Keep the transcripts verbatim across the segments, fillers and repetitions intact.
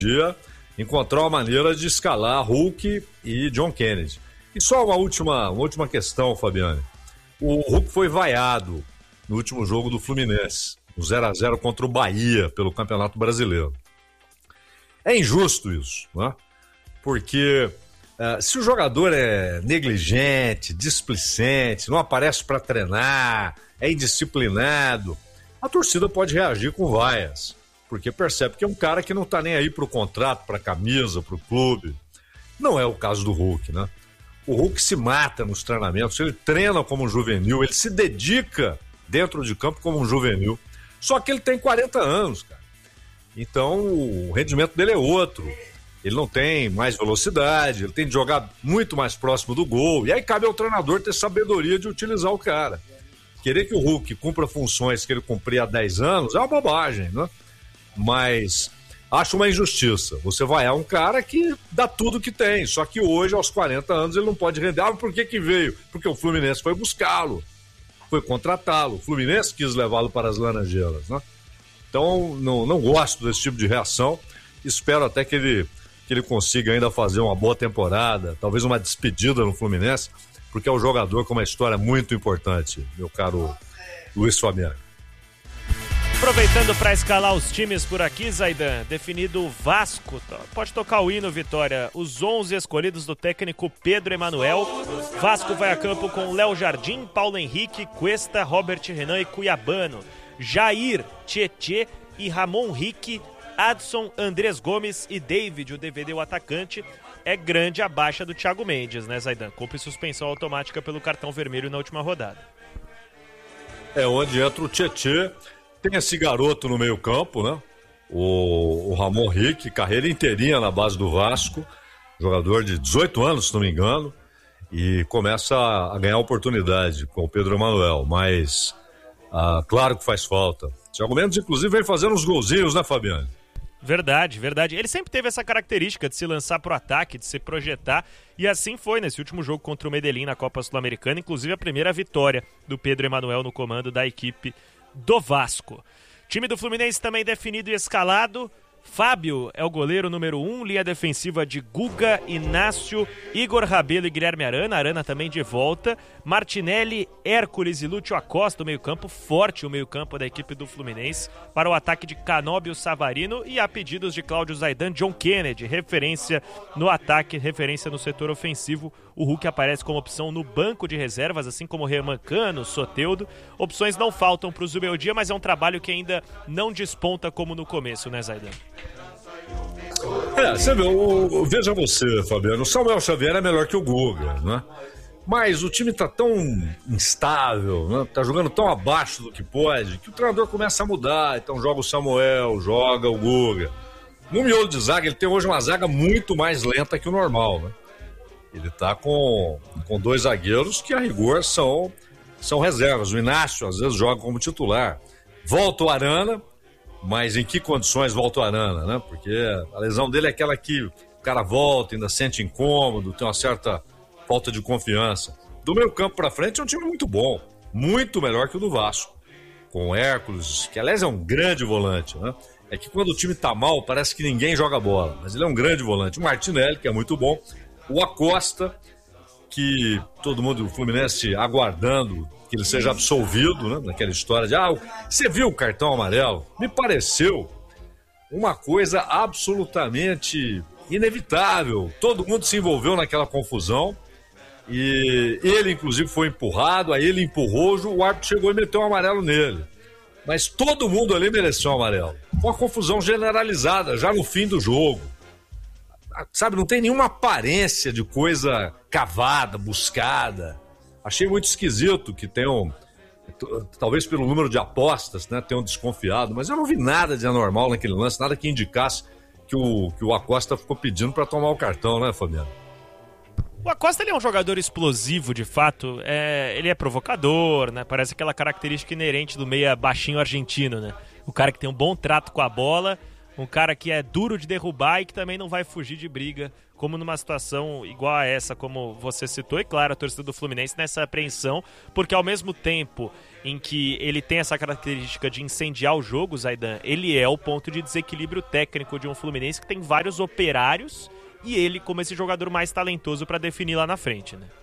dia encontrar uma maneira de escalar Hulk e John Kennedy. E só uma última, uma última questão, Fabiane. O Hulk foi vaiado no último jogo do Fluminense, no zero a zero contra o Bahia, pelo Campeonato Brasileiro. É injusto isso, né? Porque uh, se o jogador é negligente, displicente, não aparece para treinar, é indisciplinado, a torcida pode reagir com vaias, porque percebe que é um cara que não está nem aí para o contrato, para a camisa, para o clube. Não é o caso do Hulk, né? O Hulk se mata nos treinamentos, ele treina como um juvenil, ele se dedica dentro de campo como um juvenil. Só que ele tem quarenta anos, cara. Então o rendimento dele é outro. Ele não tem mais velocidade, ele tem de jogar muito mais próximo do gol. E aí cabe ao treinador ter sabedoria de utilizar o cara. Querer que o Hulk cumpra funções que ele cumpria há dez anos é uma bobagem, né? Mas acho uma injustiça. Você vai a um cara que dá tudo que tem, só que hoje, aos quarenta anos, ele não pode render. Ah, por que que veio? Porque o Fluminense foi buscá-lo, foi contratá-lo. O Fluminense quis levá-lo para as Laranjeiras, né? Então, não, não gosto desse tipo de reação. Espero até que ele, que ele consiga ainda fazer uma boa temporada, talvez uma despedida no Fluminense, porque é um jogador com uma história muito importante, meu caro Luiz Fabiano. Aproveitando para escalar os times por aqui, Zaidan, definido o Vasco, pode tocar o hino, Vitória, os onze escolhidos do técnico Pedro Emanuel. Vasco vai a campo com Léo Jardim, Paulo Henrique, Cuesta, Robert Renan e Cuiabano, Jair, Tietê e Ramon Rick, Adson, Andrés Gomes e David, o D V D, o atacante. É grande a baixa do Thiago Mendes, né, Zaidan? Cumpre suspensão automática pelo cartão vermelho na última rodada. É onde entra o Tietê. Tem esse garoto no meio campo, né? O, o Ramon Rick, carreira inteirinha na base do Vasco, jogador de dezoito anos, se não me engano, e começa a ganhar oportunidade com o Pedro Emanuel, mas ah, claro que faz falta. Thiago Mendes, inclusive, vem fazendo uns golzinhos, né, Fabiano? Verdade, verdade. Ele sempre teve essa característica de se lançar pro ataque, de se projetar, e assim foi nesse último jogo contra o Medellín na Copa Sul-Americana, inclusive a primeira vitória do Pedro Emanuel no comando da equipe do Vasco. Time do Fluminense também definido e escalado. Fábio é o goleiro número um, linha defensiva de Guga, Inácio, Igor Rabelo e Guilherme Arana, Arana também de volta, Martinelli, Hércules e Lúcio Acosta, o meio-campo forte, o meio-campo da equipe do Fluminense, para o ataque de Canóbio Savarino e a pedidos de Cláudio Zaidan, John Kennedy, referência no ataque, referência no setor ofensivo. O Hulk aparece como opção no banco de reservas, assim como Herman Cano, Soteldo. Opções não faltam para o Zubeldia, mas é um trabalho que ainda não desponta como no começo, né, Zaidan? É, você vê, o, o, veja você, Fabiano, o Samuel Xavier é melhor que o Guga, né? Mas o time tá tão instável, né? Tá jogando tão abaixo do que pode, que o treinador começa a mudar. Então joga o Samuel, joga o Guga. No miolo de zaga, ele tem hoje uma zaga muito mais lenta que o normal, né? Ele tá com, com dois zagueiros que, a rigor, são, são reservas. O Inácio, às vezes, joga como titular. Volta o Arana, mas em que condições volta o Arana, né? Porque a lesão dele é aquela que o cara volta, ainda sente incômodo, tem uma certa falta de confiança. Do meio campo pra frente é um time muito bom, muito melhor que o do Vasco. Com o Hércules, que aliás é um grande volante, né? É que quando o time tá mal, parece que ninguém joga bola, mas ele é um grande volante. O Martinelli, que é muito bom. O Acosta, que todo mundo, o Fluminense, aguardando que ele seja absolvido, né? Naquela história de, ah, você viu o cartão amarelo? Me pareceu uma coisa absolutamente inevitável. Todo mundo se envolveu naquela confusão e ele, inclusive, foi empurrado, aí ele empurrou, o árbitro chegou e meteu um amarelo nele. Mas todo mundo ali mereceu um amarelo. Foi uma confusão generalizada, já no fim do jogo. Sabe, não tem nenhuma aparência de coisa cavada, buscada. Achei muito esquisito que tenham, talvez pelo número de apostas, né, tenham desconfiado, mas eu não vi nada de anormal naquele lance, nada que indicasse que o, que o Acosta ficou pedindo para tomar o cartão, né, Fabiano? O Acosta, ele é um jogador explosivo, de fato, é, ele é provocador, né, parece aquela característica inerente do meia baixinho argentino, né, o cara que tem um bom trato com a bola, um cara que é duro de derrubar e que também não vai fugir de briga, como numa situação igual a essa, como você citou. E claro, a torcida do Fluminense nessa apreensão, porque ao mesmo tempo em que ele tem essa característica de incendiar o jogo, Zaidan, ele é o ponto de desequilíbrio técnico de um Fluminense que tem vários operários e ele como esse jogador mais talentoso para definir lá na frente, né?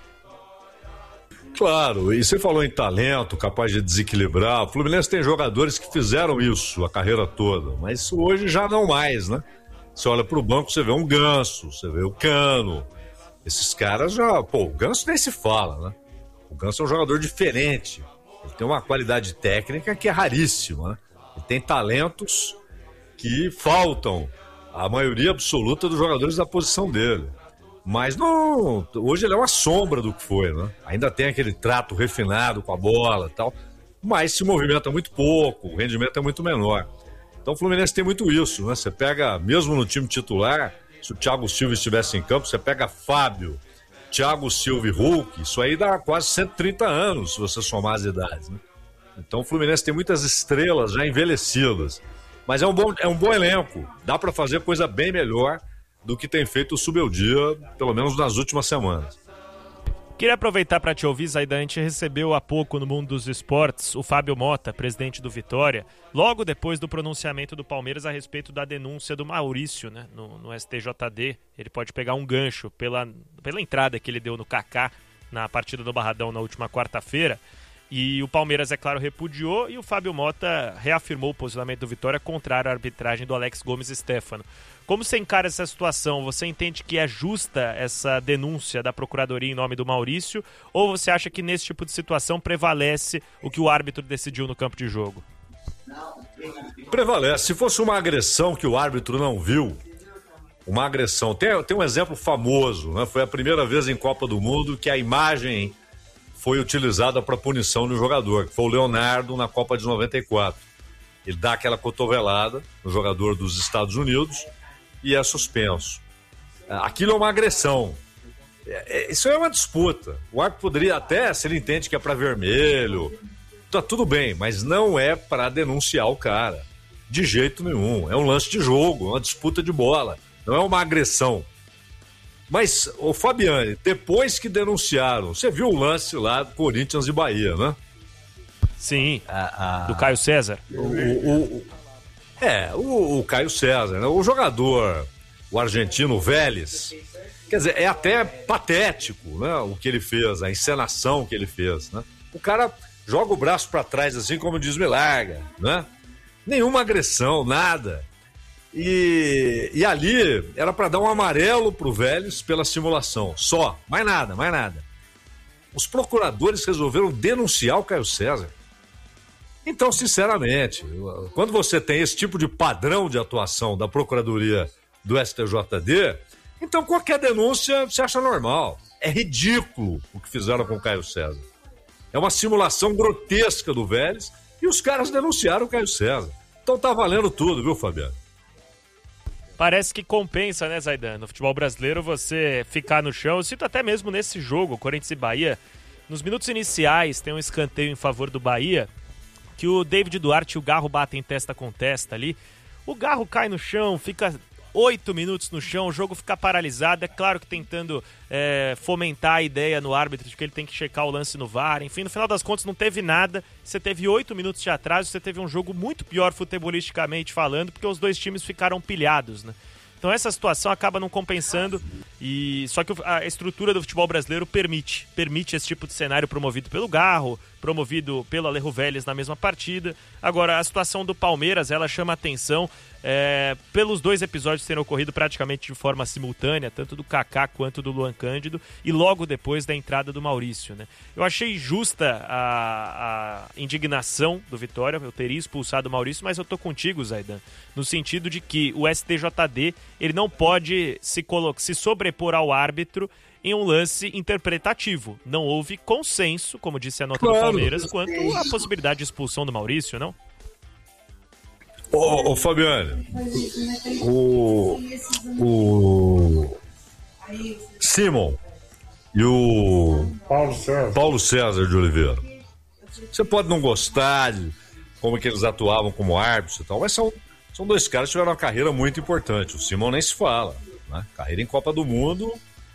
Claro, e você falou em talento, capaz de desequilibrar. O Fluminense tem jogadores que fizeram isso a carreira toda, mas hoje já não mais, né? Você olha pro banco, você vê um Ganso, você vê o Cano. Esses caras já... Pô, o Ganso nem se fala, né? O Ganso é um jogador diferente. Ele tem uma qualidade técnica que é raríssima, né? Ele tem talentos que faltam à maioria absoluta dos jogadores da posição dele. Mas não, hoje ele é uma sombra do que foi, né? Ainda tem aquele trato refinado com a bola e tal, mas se movimenta muito pouco, o rendimento é muito menor. Então o Fluminense tem muito isso, né? Você pega, mesmo no time titular, se o Thiago Silva estivesse em campo, você pega Fábio, Thiago Silva e Hulk, isso aí dá quase cento e trinta anos, se você somar as idades, né? Então o Fluminense tem muitas estrelas já envelhecidas, mas é um bom, é um bom elenco, dá para fazer coisa bem melhor do que tem feito o Subeldia, pelo menos nas últimas semanas. Queria aproveitar para te ouvir, Zaidan. A gente recebeu há pouco no Mundo dos Esportes o Fábio Mota, presidente do Vitória, logo depois do pronunciamento do Palmeiras a respeito da denúncia do Maurício, né, no, no S T J D. Ele pode pegar um gancho pela, pela entrada que ele deu no Kaká na partida do Barradão na última quarta-feira. E o Palmeiras, é claro, repudiou e o Fábio Mota reafirmou o posicionamento do Vitória contrário à arbitragem do Alex Gomes Stefano. Como você encara essa situação? Você entende que é justa essa denúncia da Procuradoria em nome do Maurício? Ou você acha que nesse tipo de situação prevalece o que o árbitro decidiu no campo de jogo? Prevalece. Se fosse uma agressão que o árbitro não viu, uma agressão... Tem, tem um exemplo famoso, né? Foi a primeira vez em Copa do Mundo que a imagem foi utilizada para punição do jogador, que foi o Leonardo na Copa de noventa e quatro. Ele dá aquela cotovelada no jogador dos Estados Unidos e é suspenso. Aquilo é uma agressão. Isso é uma disputa. O árbitro poderia até, se ele entende que é para vermelho, tá tudo bem, mas não é para denunciar o cara. De jeito nenhum. É um lance de jogo, é uma disputa de bola. Não é uma agressão. Mas, ô Fabiane, depois que denunciaram, você viu o lance lá do Corinthians e Bahia, né? Sim, ah, ah, do Caio César. O, o, o, é, o, o Caio César, né? O jogador, o argentino Vélez, quer dizer, é até patético, né? O que ele fez, a encenação que ele fez, né? O cara joga o braço pra trás assim, como diz, me larga, né? Nenhuma agressão, nada. E, e ali era para dar um amarelo pro Vélez pela simulação, só, mais nada, mais nada. Os procuradores resolveram denunciar o Caio César. Então, sinceramente, quando você tem esse tipo de padrão de atuação da Procuradoria do S T J D, então qualquer denúncia se acha normal. É ridículo o que fizeram com o Caio César. É uma simulação grotesca do Vélez e os caras denunciaram o Caio César. Então tá valendo tudo, viu, Fabiano? Parece que compensa, né, Zaidan? No futebol brasileiro você ficar no chão. Eu cito até mesmo nesse jogo, Corinthians e Bahia. Nos minutos iniciais tem um escanteio em favor do Bahia, que o David Duarte e o Garro batem testa com testa ali. O Garro cai no chão, fica oito minutos no chão, o jogo fica paralisado. É claro que tentando é, fomentar a ideia no árbitro de que ele tem que checar o lance no V A R. Enfim, no final das contas não teve nada. Você teve oito minutos de atraso, você teve um jogo muito pior futebolisticamente falando, porque os dois times ficaram pilhados, né? Então essa situação acaba não compensando, e só que a estrutura do futebol brasileiro permite, permite esse tipo de cenário promovido pelo Garro, promovido pelo Alejo Vélez na mesma partida. Agora, a situação do Palmeiras, ela chama atenção é, pelos dois episódios terem ocorrido praticamente de forma simultânea, tanto do Kaká quanto do Luan Cândido, e logo depois da entrada do Maurício, né? Eu achei justa a, a indignação do Vitória, eu teria expulsado o Maurício, mas eu tô contigo, Zaidan, no sentido de que o S T J D ele não pode se, colo- se sobrepor ao árbitro em um lance interpretativo. Não houve consenso, como disse a nota claro, do Palmeiras, quanto à possibilidade de expulsão do Maurício, não? Ô, ô Fabiane, o, o Simon e o Paulo César. Paulo César de Oliveira, você pode não gostar de como que eles atuavam como árbitros e tal, mas são São dois caras que tiveram uma carreira muito importante. O Simon nem se fala, né? Carreira em Copa do Mundo.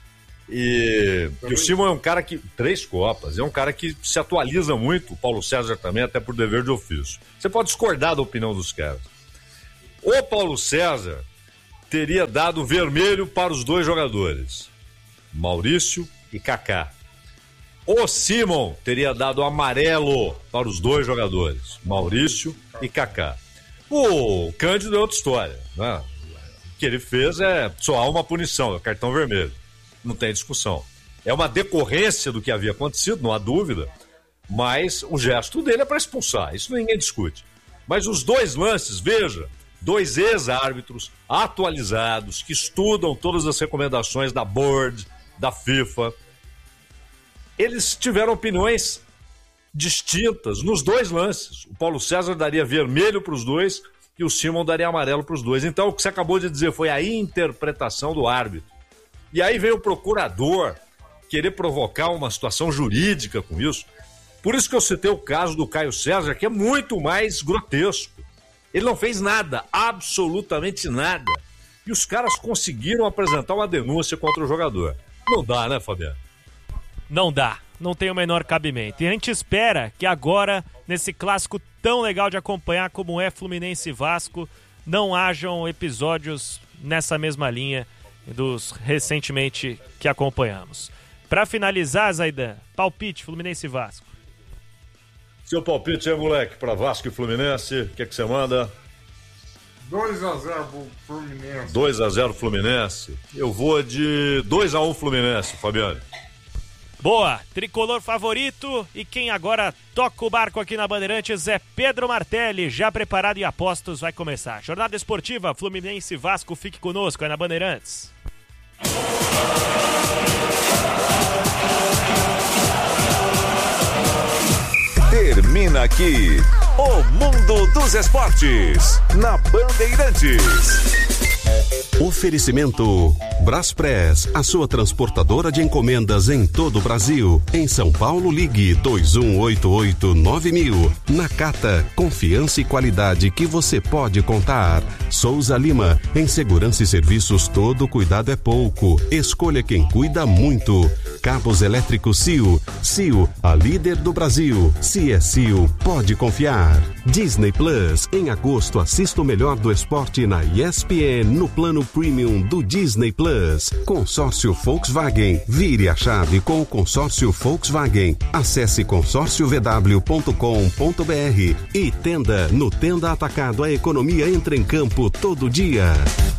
E, e o Simon é um cara que... Três Copas. É um cara que se atualiza muito. O Paulo César também, até por dever de ofício. Você pode discordar da opinião dos caras. O Paulo César teria dado vermelho para os dois jogadores, Maurício e Kaká. O Simon teria dado amarelo para os dois jogadores, Maurício e Kaká. O Cândido é outra história, né? O que ele fez é só há uma punição, é cartão vermelho. Não tem discussão. É uma decorrência do que havia acontecido, não há dúvida, mas o gesto dele é para expulsar, isso ninguém discute. Mas os dois lances, veja, dois ex-árbitros atualizados que estudam todas as recomendações da Board, da FIFA, eles tiveram opiniões distintas nos dois lances. O Paulo César daria vermelho para os dois e o Simon daria amarelo para os dois. Então o que você acabou de dizer foi a interpretação do árbitro. E aí veio o procurador querer provocar uma situação jurídica com isso. Por isso que eu citei o caso do Caio César, que é muito mais grotesco. Ele não fez nada, absolutamente nada. E os caras conseguiram apresentar uma denúncia contra o jogador. Não dá, né, Fabiano? Não dá, não tem o menor cabimento. E a gente espera que agora, nesse clássico tão legal de acompanhar como é Fluminense e Vasco, não hajam episódios nessa mesma linha dos recentemente que acompanhamos. Para finalizar, Zaidan, palpite Fluminense e Vasco. Seu palpite é, moleque, para Vasco e Fluminense, o que é que você manda? dois a zero Fluminense. dois a zero Fluminense. Eu vou de dois a um Fluminense, Fabiano. Boa, tricolor favorito, e quem agora toca o barco aqui na Bandeirantes é Pedro Martelli, já preparado e apostos, vai começar. Jornada esportiva, Fluminense e Vasco, fique conosco, é na Bandeirantes. Termina aqui o Mundo dos Esportes, na Bandeirantes. Oferecimento Braspress, a sua transportadora de encomendas em todo o Brasil. Em São Paulo, ligue dois um oito oito nove mil. Nakata, confiança e qualidade que você pode contar. Souza Lima, em segurança e serviços todo cuidado é pouco. Escolha quem cuida muito. Cabos elétricos C I O. C I O, a líder do Brasil. Se é C I O, pode confiar. Disney Plus, em agosto assista o melhor do esporte na E S P N no plano Premium do Disney Plus. Consórcio Volkswagen. Vire a chave com o consórcio Volkswagen. Acesse consórcio v w ponto com ponto b r e Tenda. No Tenda Atacado, a economia entra em campo todo dia.